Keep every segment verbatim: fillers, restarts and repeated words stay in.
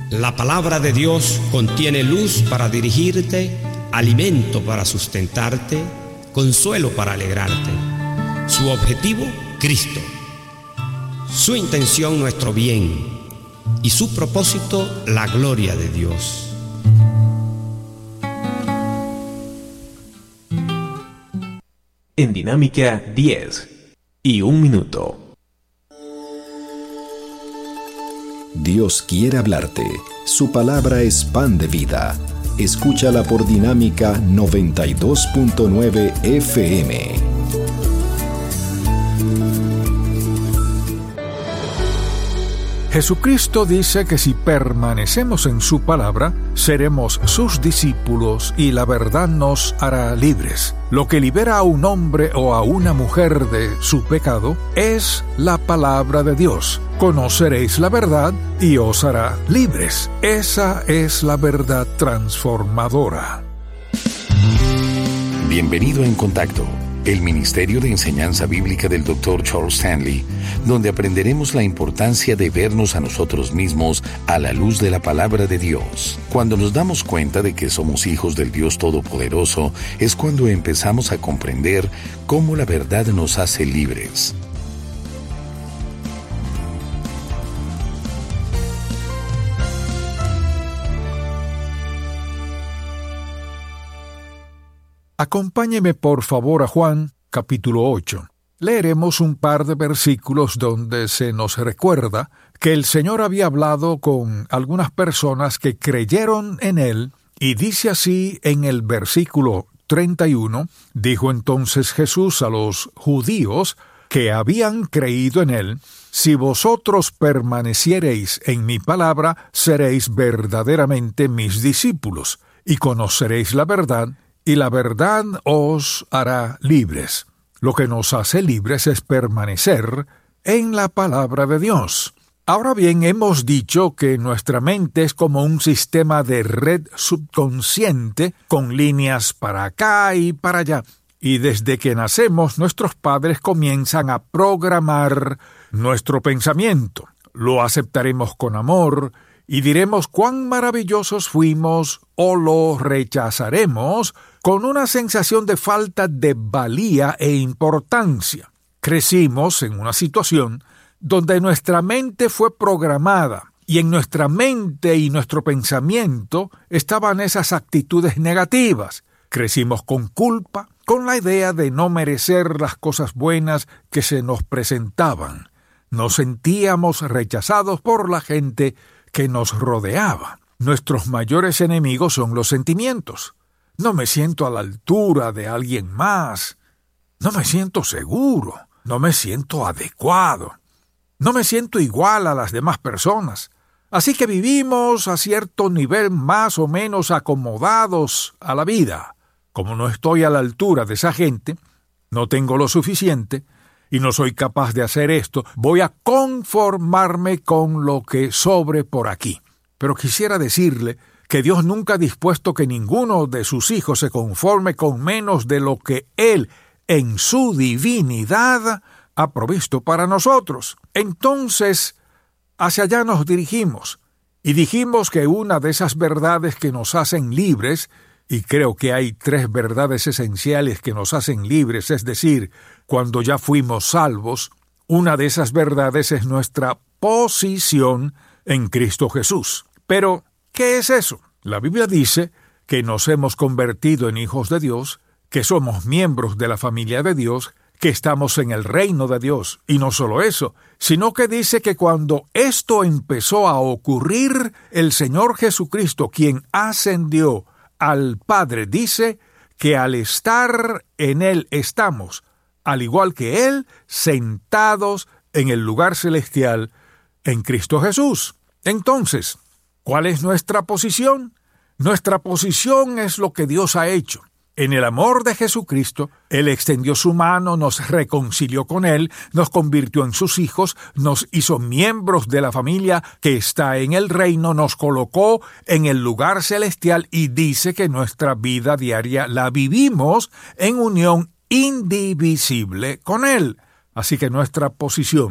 La palabra de Dios contiene luz para dirigirte, alimento para sustentarte, consuelo para alegrarte. Su objetivo, Cristo. Su intención, nuestro bien. Y su propósito, la gloria de Dios. En Dinámica diez y un minuto. Dios quiere hablarte. Su palabra es pan de vida. Escúchala por Dinámica noventa y dos punto nueve F M. Jesucristo dice que si permanecemos en su palabra, seremos sus discípulos y la verdad nos hará libres. Lo que libera a un hombre o a una mujer de su pecado es la palabra de Dios. Conoceréis la verdad y os hará libres. Esa es la verdad transformadora. Bienvenido a En Contacto, el Ministerio de Enseñanza Bíblica del doctor Charles Stanley, donde aprenderemos la importancia de vernos a nosotros mismos a la luz de la palabra de Dios. Cuando nos damos cuenta de que somos hijos del Dios Todopoderoso, es cuando empezamos a comprender cómo la verdad nos hace libres. Acompáñeme por favor a Juan, capítulo ocho. Leeremos un par de versículos donde se nos recuerda que el Señor había hablado con algunas personas que creyeron en Él, y dice así en el versículo treinta y uno, dijo entonces Jesús a los judíos que habían creído en Él: si vosotros permaneciereis en mi palabra, seréis verdaderamente mis discípulos, y conoceréis la verdad, y la verdad os hará libres. Lo que nos hace libres es permanecer en la palabra de Dios. Ahora bien, hemos dicho que nuestra mente es como un sistema de red subconsciente con líneas para acá y para allá. Y desde que nacemos, nuestros padres comienzan a programar nuestro pensamiento. Lo aceptaremos con amor y diremos cuán maravillosos fuimos, o lo rechazaremos con una sensación de falta de valía e importancia. Crecimos en una situación donde nuestra mente fue programada, y en nuestra mente y nuestro pensamiento estaban esas actitudes negativas. Crecimos con culpa, con la idea de no merecer las cosas buenas que se nos presentaban. Nos sentíamos rechazados por la gente que nos rodeaba. Nuestros mayores enemigos son los sentimientos. No me siento a la altura de alguien más. No me siento seguro. No me siento adecuado. No me siento igual a las demás personas. Así que vivimos a cierto nivel más o menos acomodados a la vida. Como no estoy a la altura de esa gente, no tengo lo suficiente y no soy capaz de hacer esto, voy a conformarme con lo que sobre por aquí. Pero quisiera decirle que Dios nunca ha dispuesto que ninguno de sus hijos se conforme con menos de lo que Él, en su divinidad, ha provisto para nosotros. Entonces, hacia allá nos dirigimos, y dijimos que una de esas verdades que nos hacen libres, y creo que hay tres verdades esenciales que nos hacen libres, es decir, cuando ya fuimos salvos, una de esas verdades es nuestra posición en Cristo Jesús. Pero, ¿qué es eso? La Biblia dice que nos hemos convertido en hijos de Dios, que somos miembros de la familia de Dios, que estamos en el reino de Dios. Y no solo eso, sino que dice que cuando esto empezó a ocurrir, el Señor Jesucristo, quien ascendió al Padre, dice que al estar en Él estamos, al igual que Él, sentados en el lugar celestial en Cristo Jesús. Entonces, ¿cuál es nuestra posición? Nuestra posición es lo que Dios ha hecho. En el amor de Jesucristo, Él extendió su mano, nos reconcilió con Él, nos convirtió en sus hijos, nos hizo miembros de la familia que está en el reino, nos colocó en el lugar celestial y dice que nuestra vida diaria la vivimos en unión indivisible con Él. Así que nuestra posición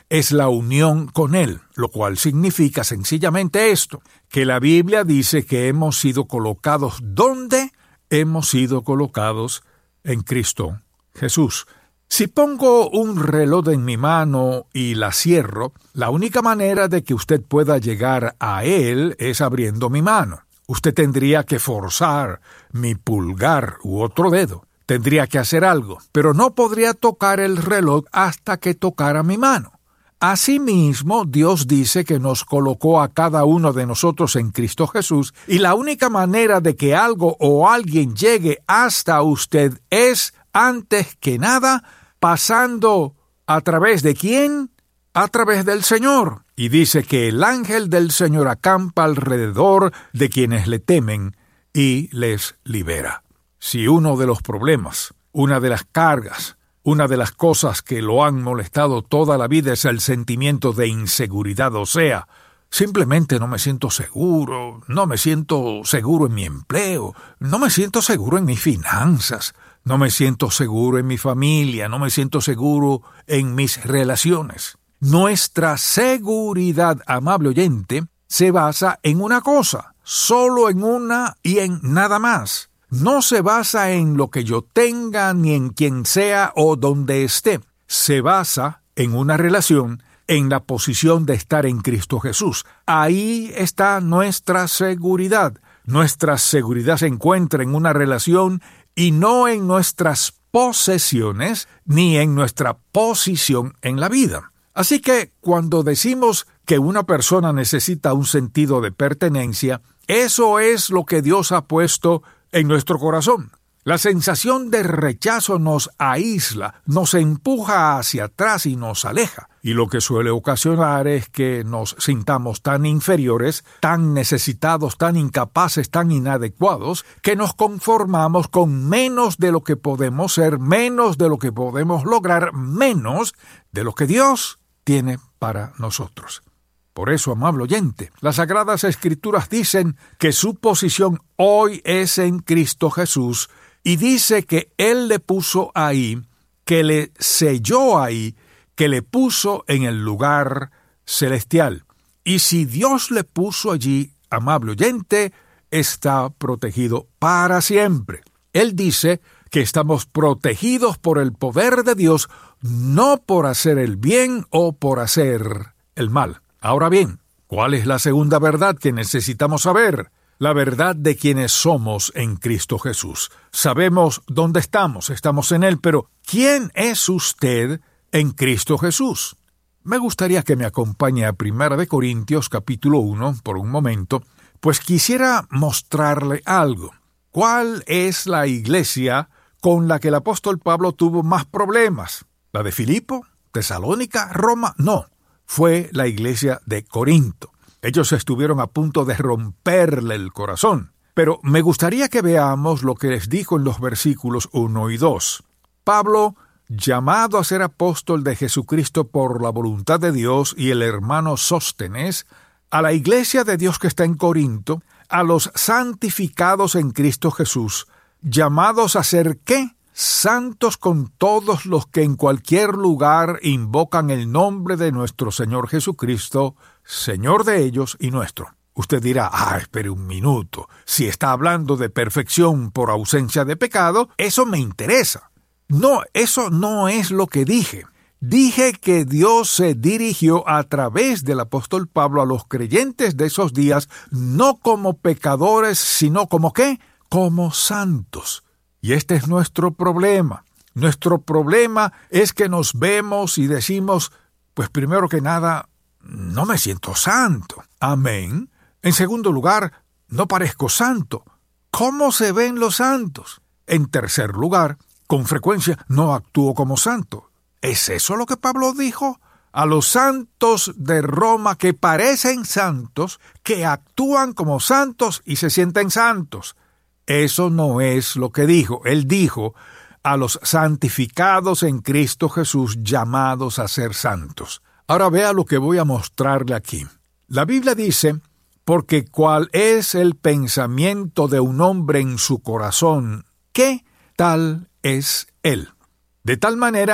es la unión con Él, lo cual significa sencillamente esto, que la Biblia dice que hemos sido colocados ¿dónde? Hemos sido colocados en Cristo Jesús. Si pongo un reloj en mi mano y la cierro, la única manera de que usted pueda llegar a él es abriendo mi mano. Usted tendría que forzar mi pulgar u otro dedo. Tendría que hacer algo, pero no podría tocar el reloj hasta que tocara mi mano. Asimismo, Dios dice que nos colocó a cada uno de nosotros en Cristo Jesús, y la única manera de que algo o alguien llegue hasta usted es, antes que nada, pasando a través de ¿quién? A través del Señor. Y dice que el ángel del Señor acampa alrededor de quienes le temen y les libera. Si uno de los problemas, una de las cargas, una de las cosas que lo han molestado toda la vida es el sentimiento de inseguridad, o sea, simplemente no me siento seguro, no me siento seguro en mi empleo, no me siento seguro en mis finanzas, no me siento seguro en mi familia, no me siento seguro en mis relaciones. Nuestra seguridad, amable oyente, se basa en una cosa, solo en una y en nada más. No se basa en lo que yo tenga, ni en quien sea o donde esté. Se basa en una relación, en la posición de estar en Cristo Jesús. Ahí está nuestra seguridad. Nuestra seguridad se encuentra en una relación y no en nuestras posesiones ni en nuestra posición en la vida. Así que cuando decimos que una persona necesita un sentido de pertenencia, eso es lo que Dios ha puesto en nuestro corazón. La sensación de rechazo nos aísla, nos empuja hacia atrás y nos aleja. Y lo que suele ocasionar es que nos sintamos tan inferiores, tan necesitados, tan incapaces, tan inadecuados, que nos conformamos con menos de lo que podemos ser, menos de lo que podemos lograr, menos de lo que Dios tiene para nosotros. Por eso, amable oyente, las Sagradas Escrituras dicen que su posición hoy es en Cristo Jesús, y dice que Él le puso ahí, que le selló ahí, que le puso en el lugar celestial. Y si Dios le puso allí, amable oyente, está protegido para siempre. Él dice que estamos protegidos por el poder de Dios, no por hacer el bien o por hacer el mal. Ahora bien, ¿cuál es la segunda verdad que necesitamos saber? La verdad de quienes somos en Cristo Jesús. Sabemos dónde estamos, estamos en Él, pero ¿quién es usted en Cristo Jesús? Me gustaría que me acompañe a Primera de Corintios capítulo uno por un momento, pues quisiera mostrarle algo. ¿Cuál es la iglesia con la que el apóstol Pablo tuvo más problemas? ¿La de Filipo? ¿Tesalónica? ¿Roma? No, fue la iglesia de Corinto. Ellos estuvieron a punto de romperle el corazón. Pero me gustaría que veamos lo que les dijo en los versículos uno y dos. Pablo, llamado a ser apóstol de Jesucristo por la voluntad de Dios, y el hermano Sóstenes, a la iglesia de Dios que está en Corinto, a los santificados en Cristo Jesús, llamados a ser ¿qué? Santos con todos los que en cualquier lugar invocan el nombre de nuestro Señor Jesucristo, Señor de ellos y nuestro. Usted dirá, ah, espere un minuto, si está hablando de perfección por ausencia de pecado, eso me interesa. No, eso no es lo que dije. Dije que Dios se dirigió a través del apóstol Pablo a los creyentes de esos días, no como pecadores, sino como ¿qué? Como santos. Y este es nuestro problema. Nuestro problema es que nos vemos y decimos, pues primero que nada, no me siento santo. Amén. En segundo lugar, no parezco santo. ¿Cómo se ven los santos? En tercer lugar, con frecuencia no actúo como santo. ¿Es eso lo que Pablo dijo? A los santos de Roma que parecen santos, que actúan como santos y se sienten santos. Eso no es lo que dijo. Él dijo a los santificados en Cristo Jesús, llamados a ser santos. Ahora vea lo que voy a mostrarle aquí. La Biblia dice, porque cuál es el pensamiento de un hombre en su corazón, ¿qué tal es él? De tal manera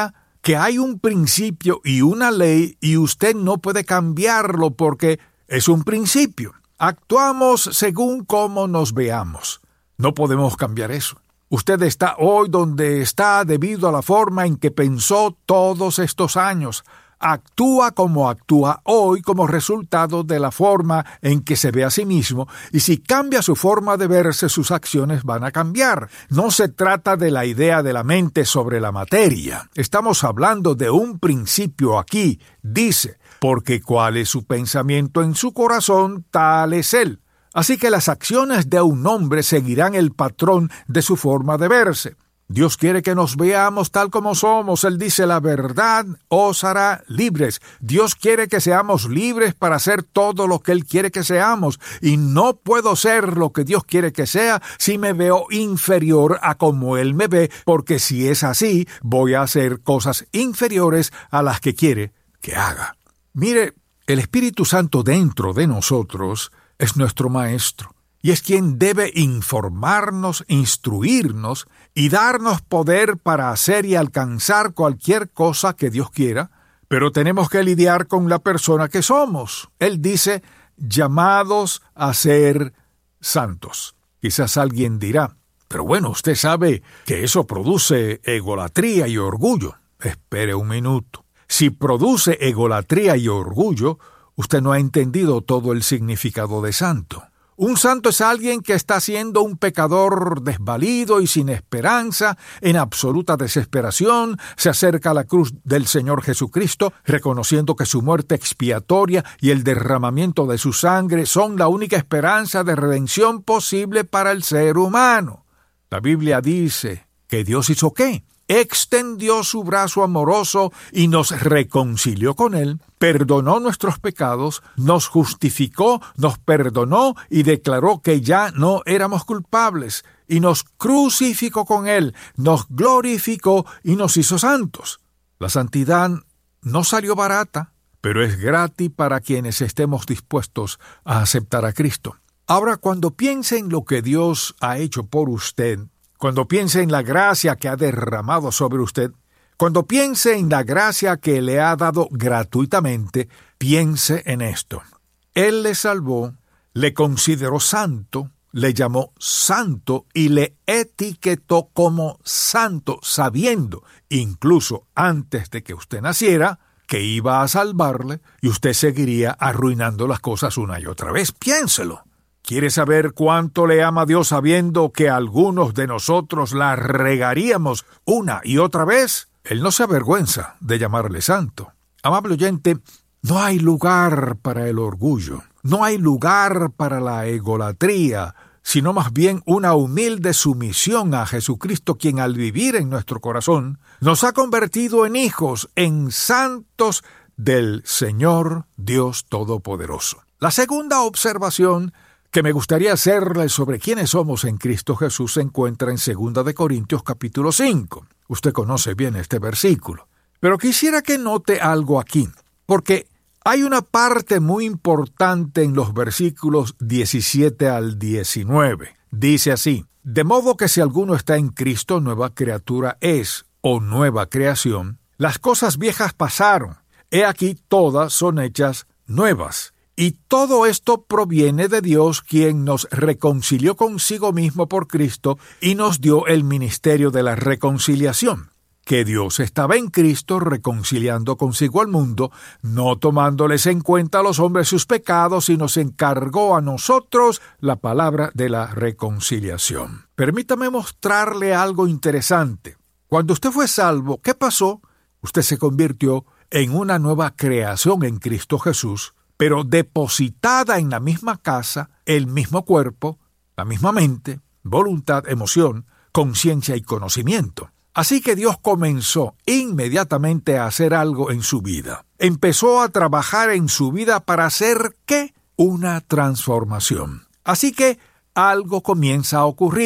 que hay un principio y una ley y usted no puede cambiarlo porque es un principio. Actuamos según cómo nos veamos. No podemos cambiar eso. Usted está hoy donde está debido a la forma en que pensó todos estos años. Actúa como actúa hoy como resultado de la forma en que se ve a sí mismo, y si cambia su forma de verse, sus acciones van a cambiar. No se trata de la idea de la mente sobre la materia. Estamos hablando de un principio aquí. Dice, porque cuál es su pensamiento en su corazón, tal es él. Así que las acciones de un hombre seguirán el patrón de su forma de verse. Dios quiere que nos veamos tal como somos. Él dice, la verdad os hará libres. Dios quiere que seamos libres para hacer todo lo que Él quiere que seamos. Y no puedo ser lo que Dios quiere que sea si me veo inferior a como Él me ve, porque si es así, voy a hacer cosas inferiores a las que quiere que haga. Mire, el Espíritu Santo dentro de nosotros es nuestro maestro. Y es quien debe informarnos, instruirnos y darnos poder para hacer y alcanzar cualquier cosa que Dios quiera, pero tenemos que lidiar con la persona que somos. Él dice, llamados a ser santos. Quizás alguien dirá, pero bueno, usted sabe que eso produce egolatría y orgullo. Espere un minuto. Si produce egolatría y orgullo, usted no ha entendido todo el significado de santo. Un santo es alguien que está siendo un pecador desvalido y sin esperanza, en absoluta desesperación, se acerca a la cruz del Señor Jesucristo, reconociendo que su muerte expiatoria y el derramamiento de su sangre son la única esperanza de redención posible para el ser humano. La Biblia dice que Dios hizo ¿qué? Extendió su brazo amoroso y nos reconcilió con Él, perdonó nuestros pecados, nos justificó, nos perdonó y declaró que ya no éramos culpables, y nos crucificó con Él, nos glorificó y nos hizo santos. La santidad no salió barata, pero es gratis para quienes estemos dispuestos a aceptar a Cristo. Ahora, cuando piense en lo que Dios ha hecho por usted, cuando piense en la gracia que ha derramado sobre usted, cuando piense en la gracia que le ha dado gratuitamente, piense en esto. Él le salvó, le consideró santo, le llamó santo y le etiquetó como santo, sabiendo, incluso antes de que usted naciera, que iba a salvarle y usted seguiría arruinando las cosas una y otra vez. Piénselo. ¿Quiere saber cuánto le ama Dios sabiendo que algunos de nosotros la regaríamos una y otra vez? Él no se avergüenza de llamarle santo. Amable oyente, no hay lugar para el orgullo, no hay lugar para la egolatría, sino más bien una humilde sumisión a Jesucristo, quien al vivir en nuestro corazón nos ha convertido en hijos, en santos del Señor Dios Todopoderoso. La segunda observación que me gustaría hacerle sobre quiénes somos en Cristo Jesús se encuentra en segunda de Corintios capítulo cinco. Usted conoce bien este versículo. Pero quisiera que note algo aquí, porque hay una parte muy importante en los versículos diecisiete al diecinueve. Dice así, de modo que si alguno está en Cristo, nueva criatura es, o nueva creación, las cosas viejas pasaron, he aquí todas son hechas nuevas. Y todo esto proviene de Dios, quien nos reconcilió consigo mismo por Cristo y nos dio el ministerio de la reconciliación. Que Dios estaba en Cristo reconciliando consigo al mundo, no tomándoles en cuenta a los hombres sus pecados, y nos encargó a nosotros la palabra de la reconciliación. Permítame mostrarle algo interesante. Cuando usted fue salvo, ¿qué pasó? Usted se convirtió en una nueva creación en Cristo Jesús, pero depositada en la misma casa, el mismo cuerpo, la misma mente, voluntad, emoción, conciencia y conocimiento. Así que Dios comenzó inmediatamente a hacer algo en su vida. Empezó a trabajar en su vida para hacer, ¿qué? Una transformación. Así que algo comienza a ocurrir.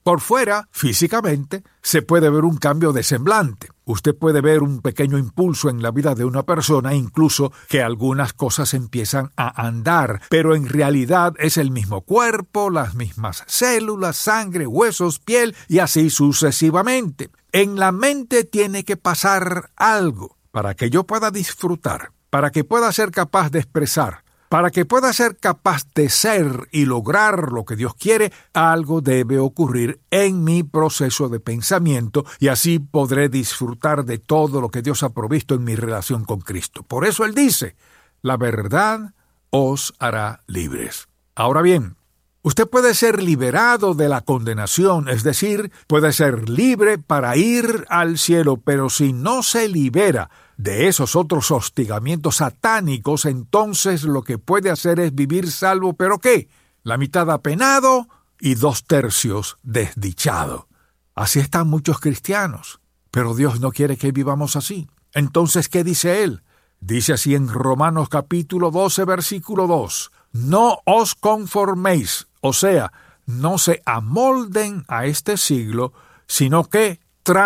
Por fuera, físicamente, se puede ver un cambio de semblante. Usted puede ver un pequeño impulso en la vida de una persona, incluso que algunas cosas empiezan a andar, pero en realidad es el mismo cuerpo, las mismas células, sangre, huesos, piel y así sucesivamente. En la mente tiene que pasar algo para que yo pueda disfrutar, para que pueda ser capaz de expresar. Para que pueda ser capaz de ser y lograr lo que Dios quiere, algo debe ocurrir en mi proceso de pensamiento y así podré disfrutar de todo lo que Dios ha provisto en mi relación con Cristo. Por eso Él dice, la verdad os hará libres. Ahora bien, usted puede ser liberado de la condenación, es decir, puede ser libre para ir al cielo, pero si no se libera de esos otros hostigamientos satánicos, entonces lo que puede hacer es vivir salvo, ¿pero qué? La mitad apenado y dos tercios desdichado. Así están muchos cristianos, pero Dios no quiere que vivamos así. Entonces, ¿qué dice Él? Dice así en Romanos capítulo doce, versículo dos, no os conforméis, o sea, no se amolden a este siglo, sino que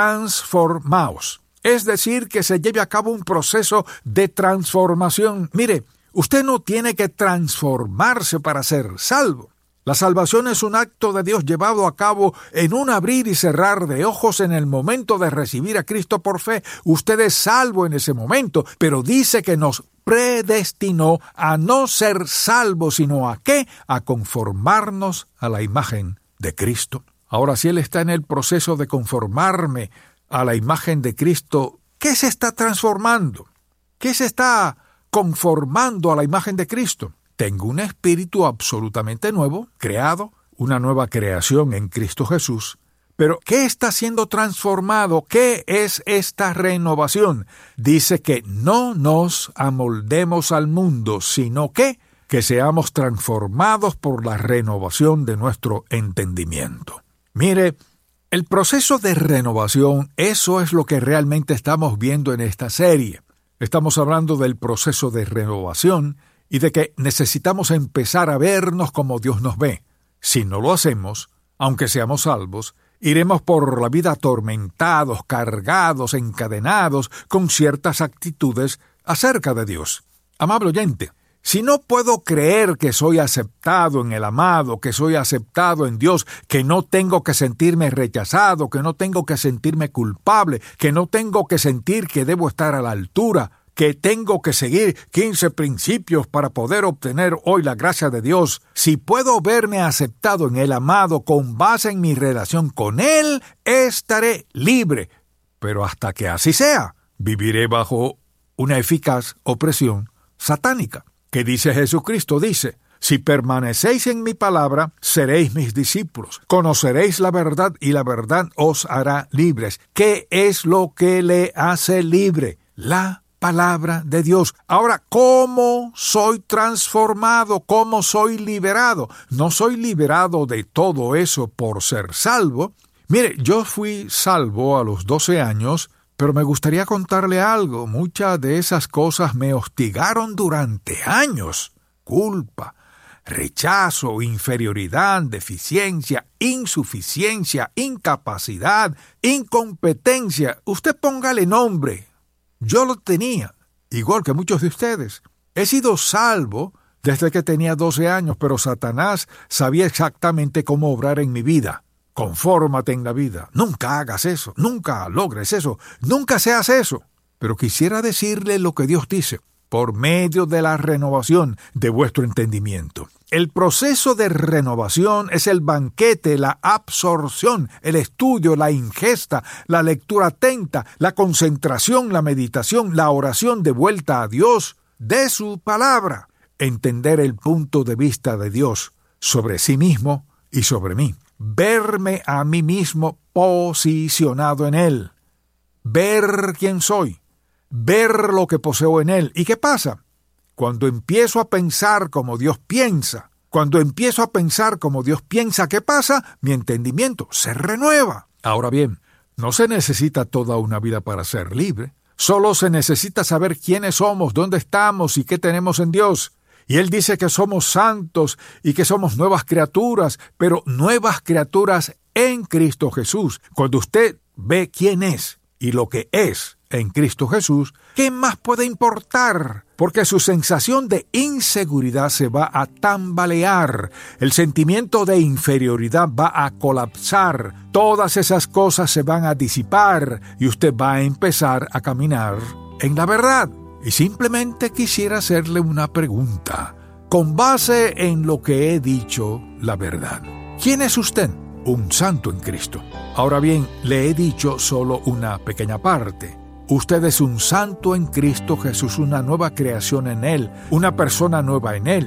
transformaos. Es decir, que se lleve a cabo un proceso de transformación. Mire, usted no tiene que transformarse para ser salvo. La salvación es un acto de Dios llevado a cabo en un abrir y cerrar de ojos en el momento de recibir a Cristo por fe. Usted es salvo en ese momento, pero dice que nos predestinó a no ser salvos, sino a ¿qué? A conformarnos a la imagen de Cristo. Ahora, si Él está en el proceso de conformarme a la imagen de Cristo, ¿qué se está transformando? ¿Qué se está conformando a la imagen de Cristo? Tengo un espíritu absolutamente nuevo, creado, una nueva creación en Cristo Jesús. Pero, ¿qué está siendo transformado? ¿Qué es esta renovación? Dice que no nos amoldemos al mundo, sino que, que seamos transformados por la renovación de nuestro entendimiento. Mire, el proceso de renovación, eso es lo que realmente estamos viendo en esta serie. Estamos hablando del proceso de renovación y de que necesitamos empezar a vernos como Dios nos ve. Si no lo hacemos, aunque seamos salvos, iremos por la vida atormentados, cargados, encadenados, con ciertas actitudes acerca de Dios. Amable oyente, si no puedo creer que soy aceptado en el amado, que soy aceptado en Dios, que no tengo que sentirme rechazado, que no tengo que sentirme culpable, que no tengo que sentir que debo estar a la altura, que tengo que seguir quince principios para poder obtener hoy la gracia de Dios, si puedo verme aceptado en el amado con base en mi relación con Él, estaré libre. Pero hasta que así sea, viviré bajo una eficaz opresión satánica. Que dice Jesucristo, dice, si permanecéis en mi palabra, seréis mis discípulos. Conoceréis la verdad y la verdad os hará libres. ¿Qué es lo que le hace libre? La palabra de Dios. Ahora, ¿cómo soy transformado? ¿Cómo soy liberado? No soy liberado de todo eso por ser salvo. Mire, yo fui salvo a los doce años, pero me gustaría contarle algo. Muchas de esas cosas me hostigaron durante años. Culpa, rechazo, inferioridad, deficiencia, insuficiencia, incapacidad, incompetencia. Usted póngale nombre. Yo lo tenía, igual que muchos de ustedes. He sido salvo desde que tenía doce años, pero Satanás sabía exactamente cómo obrar en mi vida. Confórmate en la vida. Nunca hagas eso. Nunca logres eso. Nunca seas eso. Pero quisiera decirle lo que Dios dice, por medio de la renovación de vuestro entendimiento. El proceso de renovación es el banquete, la absorción, el estudio, la ingesta, la lectura atenta, la concentración, la meditación, la oración de vuelta a Dios de su palabra. Entender el punto de vista de Dios sobre sí mismo y sobre mí. Verme a mí mismo posicionado en Él. Ver quién soy. Ver lo que poseo en Él. ¿Y qué pasa? Cuando empiezo a pensar como Dios piensa, cuando empiezo a pensar como Dios piensa, ¿qué pasa? Mi entendimiento se renueva. Ahora bien, no se necesita toda una vida para ser libre. Solo se necesita saber quiénes somos, dónde estamos y qué tenemos en Dios. Y Él dice que somos santos y que somos nuevas criaturas, pero nuevas criaturas en Cristo Jesús. Cuando usted ve quién es y lo que es en Cristo Jesús, ¿qué más puede importar? Porque su sensación de inseguridad se va a tambalear, el sentimiento de inferioridad va a colapsar, todas esas cosas se van a disipar y usted va a empezar a caminar en la verdad. Y simplemente quisiera hacerle una pregunta, con base en lo que he dicho, la verdad. ¿Quién es usted? Un santo en Cristo. Ahora bien, le he dicho solo una pequeña parte. Usted es un santo en Cristo Jesús, una nueva creación en Él, una persona nueva en Él.